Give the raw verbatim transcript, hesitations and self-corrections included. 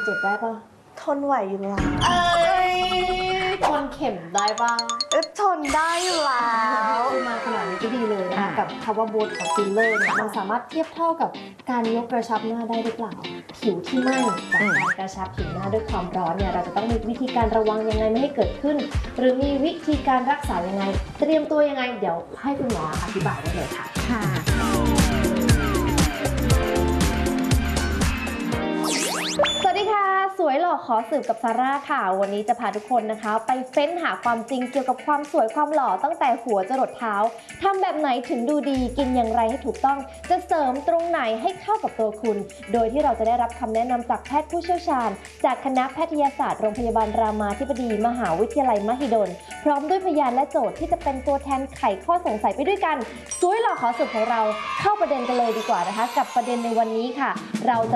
เจ็บได้ปะทนไหวอยู่แล้วเอ้ยทนเข็มได้ปะเออทนได้อยู่แล้วมาขนาดนี้ก็ดีเลยนะคะกับคำว่าโบท็อกซ์ฟิลเลอร์เนี่ยมันสามารถเทียบเท่ากับการยกกระชับหน้าได้หรือเปล่าผิวที่ไหม้จากการกระชับผิวหน้าด้วยความร้อนเนี่ยเราจะต้องมีวิธีการระวังยังไงไม่ให้เกิดขึ้นหรือมีวิธีการรักษายังไงเตรียมตัวยังไงเดี๋ยวให้คุณหมออธิบายได้เลยค่ะค่ะสวัสดีค่ะสวยหล่อขอสืบกับซาร่าค่ะวันนี้จะพาทุกคนนะคะไปเฟ้นหาความจริงเกี่ยวกับความสวยความหล่อตั้งแต่หัวจรดเท้าทำแบบไหนถึงดูดีกินอย่างไรให้ถูกต้องจะเสริมตรงไหนให้เข้ากับตัวคุณโดยที่เราจะได้รับคำแนะนำจากแพทย์ผู้เชี่ยวชาญจากคณะแพทยศาสตร์โรงพยาบาลรามาธิบดีมหาวิทยาลัยมหิดลพร้อมด้วยพยานและโจทย์ที่จะเป็นตัวแทนไขข้อสงสัยไปด้วยกันสวยหล่อขอสืบของเราเข้าประเด็นกันเลยดีกว่านะคะกับประเด็นในวันนี้ค่ะเราจะ